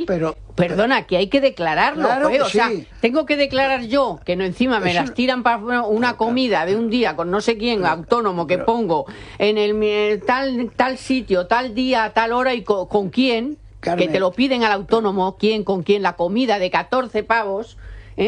pero, perdona, que hay que declararlo. Claro que o sea, sí. tengo que declarar yo, que no encima me las tiran para una comida de un día con no sé quién, autónomo, que pongo en el tal sitio, tal día, tal hora y con quién, Carmen, que te lo piden al autónomo, quién, con quién, la comida de 14 pavos,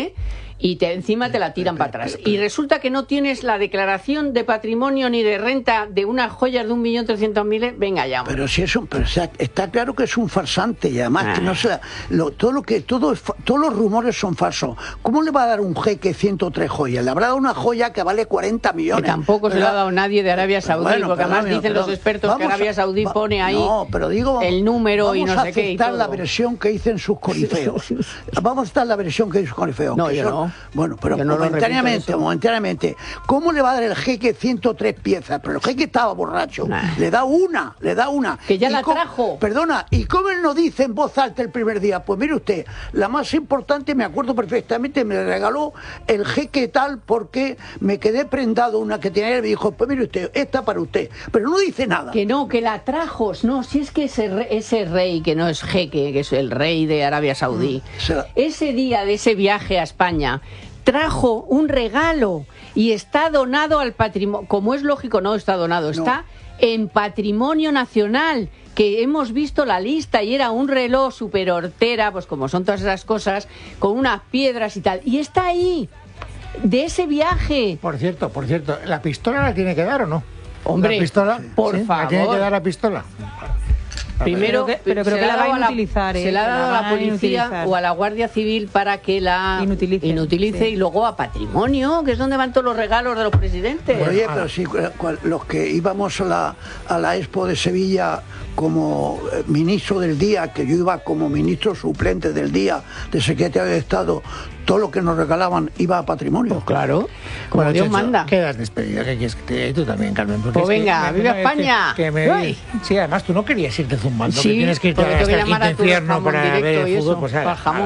y encima te la tiran para atrás. Y resulta que no tienes la declaración de patrimonio ni de renta de unas joyas de 1.300.000. Venga ya, hombre. Pero si es pero está claro que es un farsante, y además que no se todos los rumores son falsos. ¿Cómo le va a dar un jeque 103 joyas? Le habrá dado una joya que vale 40 millones. Que tampoco se lo ha dado nadie de Arabia Saudí, porque además dicen los expertos que Arabia Saudí pone ahí el número y no sé qué. Vamos a aceptar la versión que dicen sus corifeos. Vamos a aceptar la versión que dicen sus corifeos. No, yo no. Bueno, pero momentáneamente. ¿Cómo le va a dar el jeque 103 piezas? Pero el jeque estaba borracho. Le da una. Que ya la trajo. Perdona, ¿y cómo él no dice en voz alta el primer día? Pues mire usted, la más importante, me acuerdo perfectamente, me regaló el jeque tal porque me quedé prendado una que tenía y me dijo, pues mire usted, esta para usted. Pero no dice nada. Que no, que la trajo. No, si es que ese rey, que no es jeque, que es el rey de Arabia Saudí, ese día de ese viaje a España, trajo un regalo y está donado al patrimonio. Como es lógico, no está donado, está en Patrimonio Nacional, que hemos visto la lista y era un reloj super hortera, pues como son todas esas cosas, con unas piedras y tal. Y está ahí, de ese viaje. Por cierto, ¿la pistola la tiene que dar o no? Hombre, ¿la pistola? por favor. ¿La tiene que dar la pistola? Primero, pero creo que la van a utilizar. Se la ha dado a la policía o a la Guardia Civil para que la inutilice y luego a Patrimonio, que es donde van todos los regalos de los presidentes. Oye, pero sí, los que íbamos a la Expo de Sevilla como ministro del día, que yo iba como ministro suplente del día, de secretario de Estado, todo lo que nos regalaban iba a Patrimonio. Pues claro, como Dios manda. Quedas despedida, ¿qué quieres que te diga? Y tú también, Carmen. Pues venga, ¡viva España! Sí, además tú no querías irte zumbando, sí, que tienes que irte hasta el quinto infierno para ver el fútbol. Pues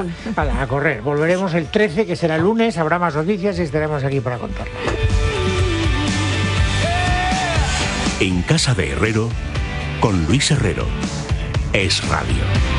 a correr. Volveremos el 13, que será el lunes, habrá más noticias y estaremos aquí para contarlo. En Casa de Herrero, con Luis Herrero. Es Radio.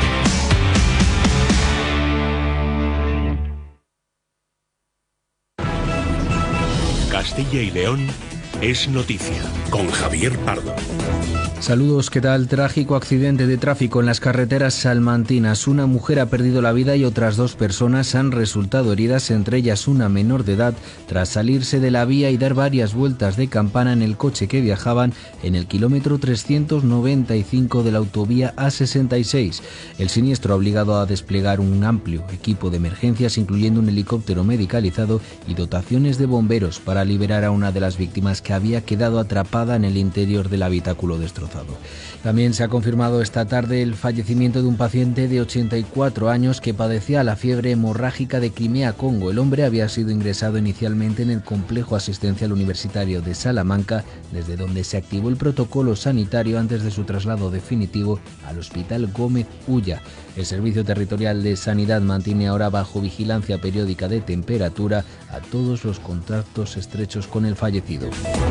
Castilla y León es noticia, con Javier Pardo. Saludos, ¿qué tal? Trágico accidente de tráfico en las carreteras salmantinas. Una mujer ha perdido la vida y otras 2 personas han resultado heridas, entre ellas una menor de edad, tras salirse de la vía y dar varias vueltas de campana en el coche que viajaban en el kilómetro 395 de la autovía A66. El siniestro ha obligado a desplegar un amplio equipo de emergencias, incluyendo un helicóptero medicalizado y dotaciones de bomberos para liberar a una de las víctimas, que había quedado atrapada en el interior del habitáculo destrozado. También se ha confirmado esta tarde el fallecimiento de un paciente de 84 años que padecía la fiebre hemorrágica de Crimea-Congo. El hombre había sido ingresado inicialmente en el complejo asistencial universitario de Salamanca, desde donde se activó el protocolo sanitario antes de su traslado definitivo al Hospital Gómez Ulla. El Servicio Territorial de Sanidad mantiene ahora bajo vigilancia periódica de temperatura a todos los contactos estrechos con el fallecido.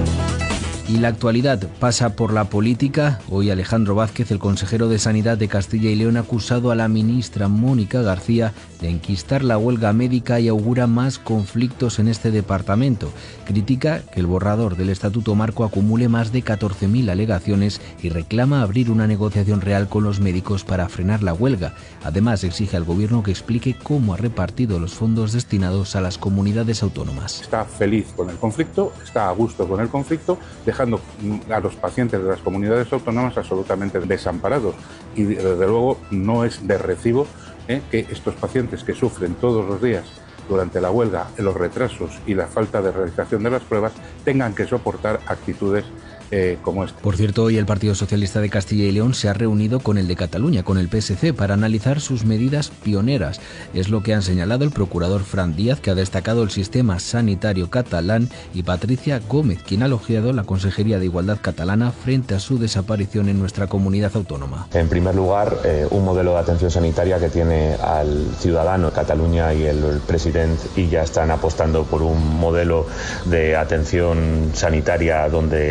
Y la actualidad pasa por la política. Hoy Alejandro Vázquez, el consejero de Sanidad de Castilla y León, ha acusado a la ministra Mónica García de enquistar la huelga médica y augura más conflictos en este departamento. Critica que el borrador del Estatuto Marco acumule más de 14.000 alegaciones y reclama abrir una negociación real con los médicos para frenar la huelga. Además, exige al Gobierno que explique cómo ha repartido los fondos destinados a las comunidades autónomas. Está feliz con el conflicto, está a gusto con el conflicto, dejando a los pacientes de las comunidades autónomas absolutamente desamparados. Y desde luego no es de recibo que estos pacientes que sufren todos los días durante la huelga los retrasos y la falta de realización de las pruebas tengan que soportar actitudes como esta. Por cierto, hoy el Partido Socialista de Castilla y León se ha reunido con el de Cataluña, con el PSC, para analizar sus medidas pioneras. Es lo que han señalado el procurador Fran Díaz, que ha destacado el sistema sanitario catalán, y Patricia Gómez, quien ha elogiado la Consejería de Igualdad catalana frente a su desaparición en nuestra comunidad autónoma. En primer lugar, un modelo de atención sanitaria que tiene al ciudadano. Cataluña y el presidente y ya están apostando por un modelo de atención sanitaria donde la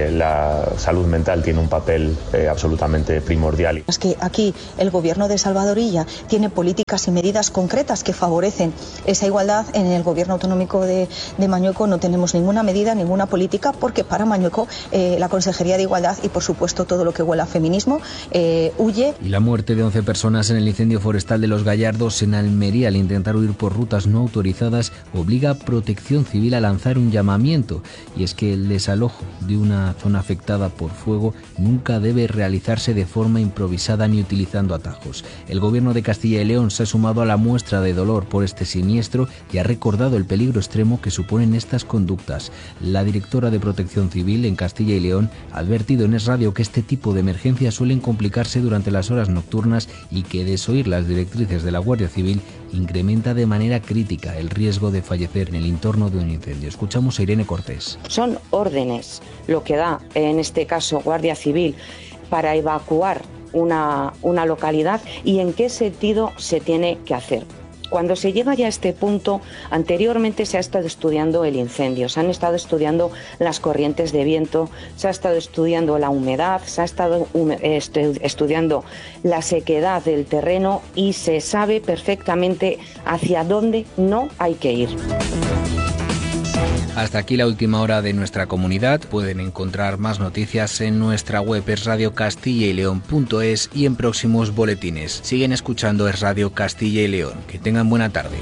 la salud mental tiene un papel absolutamente primordial. Es que aquí el gobierno de Salvador Illa tiene políticas y medidas concretas que favorecen esa igualdad. En el gobierno autonómico de Mañueco no tenemos ninguna medida, ninguna política, porque para Mañueco la Consejería de Igualdad y, por supuesto, todo lo que huela a feminismo huye. Y la muerte de 11 personas en el incendio forestal de Los Gallardos en Almería al intentar huir por rutas no autorizadas obliga a Protección Civil a lanzar un llamamiento, y es que el desalojo de una zona afectada por fuego nunca debe realizarse de forma improvisada ni utilizando atajos. El Gobierno de Castilla y León se ha sumado a la muestra de dolor por este siniestro y ha recordado el peligro extremo que suponen estas conductas. La directora de Protección Civil en Castilla y León ha advertido en Es Radio que este tipo de emergencias suelen complicarse durante las horas nocturnas y que desoír las directrices de la Guardia Civil incrementa de manera crítica el riesgo de fallecer en el entorno de un incendio. Escuchamos a Irene Cortés. Son órdenes lo que da, en este caso, Guardia Civil para evacuar una localidad y en qué sentido se tiene que hacer. Cuando se llega ya a este punto, anteriormente se ha estado estudiando el incendio, se han estado estudiando las corrientes de viento, se ha estado estudiando la humedad, se ha estado estudiando la sequedad del terreno y se sabe perfectamente hacia dónde no hay que ir. Hasta aquí la última hora de nuestra comunidad. Pueden encontrar más noticias en nuestra web esradiocastilla-y-león.es y en próximos boletines. Siguen escuchando Es Radio Castilla y León. Que tengan buena tarde.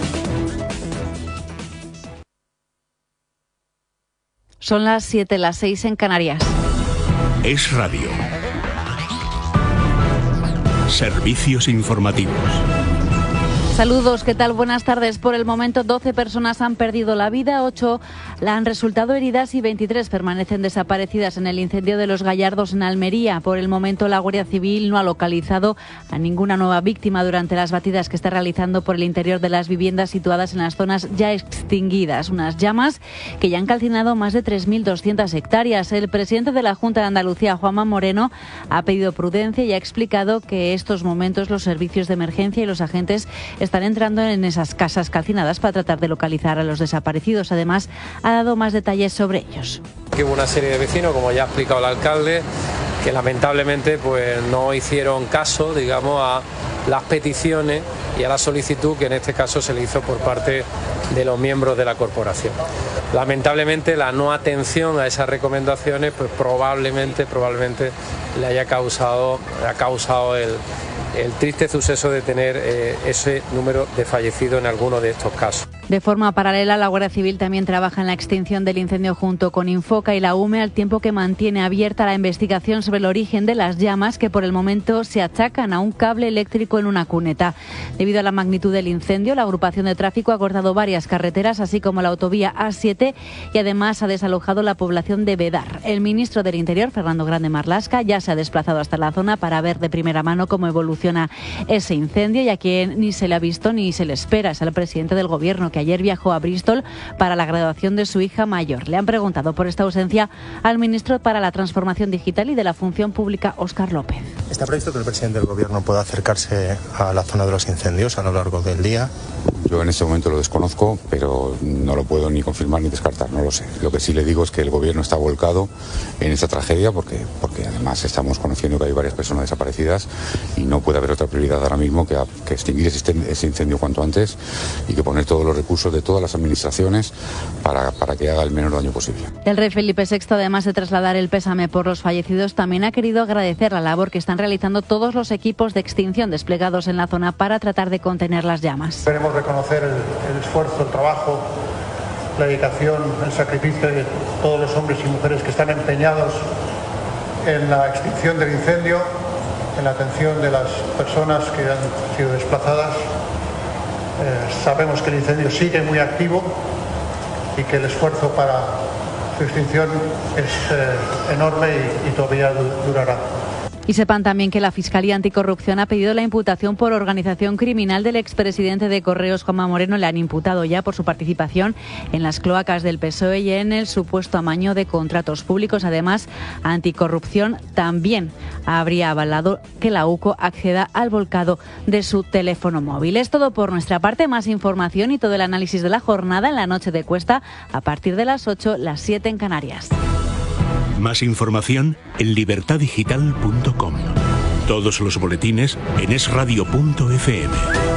Son las 7, las 6 en Canarias. Es Radio. Servicios informativos. Saludos, ¿qué tal? Buenas tardes. Por el momento, 12 personas han perdido la vida, 8 la han resultado heridas y 23 permanecen desaparecidas en el incendio de Los Gallardos en Almería. Por el momento, la Guardia Civil no ha localizado a ninguna nueva víctima durante las batidas que está realizando por el interior de las viviendas situadas en las zonas ya extinguidas. Unas llamas que ya han calcinado más de 3.200 hectáreas. El presidente de la Junta de Andalucía, Juanma Moreno, ha pedido prudencia y ha explicado que estos momentos los servicios de emergencia y los agentes están entrando en esas casas calcinadas para tratar de localizar a los desaparecidos. Además, ha dado más detalles sobre ellos. Que hubo una serie de vecinos, como ya ha explicado el alcalde, que lamentablemente pues no hicieron caso, digamos, a las peticiones y a la solicitud que en este caso se le hizo por parte de los miembros de la corporación. Lamentablemente la no atención a esas recomendaciones pues probablemente le ha causado el triste suceso de tener ese número de fallecidos en alguno de estos casos. De forma paralela, la Guardia Civil también trabaja en la extinción del incendio junto con Infoca y la UME, al tiempo que mantiene abierta la investigación sobre el origen de las llamas, que por el momento se achacan a un cable eléctrico en una cuneta. Debido a la magnitud del incendio, la agrupación de tráfico ha cortado varias carreteras, así como la autovía A7, y además ha desalojado la población de Bedar. El ministro del Interior, Fernando Grande Marlaska, ya se ha desplazado hasta la zona para ver de primera mano cómo evoluciona ese incendio, y a quien ni se le ha visto ni se le espera es al presidente del Gobierno, que ayer viajó a Bristol para la graduación de su hija mayor. Le han preguntado por esta ausencia al ministro para la Transformación Digital y de la Función Pública, Óscar López. ¿Está previsto que el presidente del Gobierno pueda acercarse a la zona de los incendios a lo largo del día? Yo en este momento lo desconozco, pero no lo puedo ni confirmar ni descartar, no lo sé. Lo que sí le digo es que el Gobierno está volcado en esta tragedia porque además estamos conociendo que hay varias personas desaparecidas y no puede haber otra prioridad ahora mismo que extinguir ese incendio cuanto antes y que poner todos los recursos de todas las administraciones para que haga el menor daño posible. El rey Felipe VI, además de trasladar el pésame por los fallecidos, también ha querido agradecer la labor que están realizando todos los equipos de extinción desplegados en la zona para tratar de contener las llamas. Queremos reconocer el esfuerzo, el trabajo, la dedicación, el sacrificio de todos los hombres y mujeres que están empeñados en la extinción del incendio, en la atención de las personas que han sido desplazadas. Sabemos que el incendio sigue muy activo y que el esfuerzo para su extinción es enorme y todavía durará. Y sepan también que la Fiscalía Anticorrupción ha pedido la imputación por organización criminal del expresidente de Correos, Juanma Moreno. Le han imputado ya por su participación en las cloacas del PSOE y en el supuesto amaño de contratos públicos. Además, Anticorrupción también habría avalado que la UCO acceda al volcado de su teléfono móvil. Es todo por nuestra parte. Más información y todo el análisis de la jornada en la noche de Cuesta a partir de las 8, las 7 en Canarias. Más información en libertaddigital.com. Todos los boletines en esradio.fm.